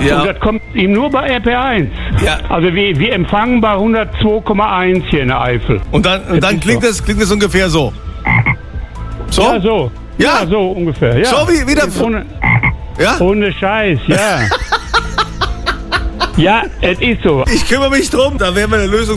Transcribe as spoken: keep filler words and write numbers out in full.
Ja. Und das kommt ihm nur bei R P eins. Ja. Also wir, wir empfangen bei hundertzwei Komma eins hier in der Eifel. Und dann, und dann klingt es klingt es ungefähr so. So? Ja, so. Ja. Ja, so ungefähr. Ja. So wie, wie der... Ohne, Ja? ohne Scheiß, ja. Ja, es ist so. Ich kümmere mich drum, da werden wir eine Lösung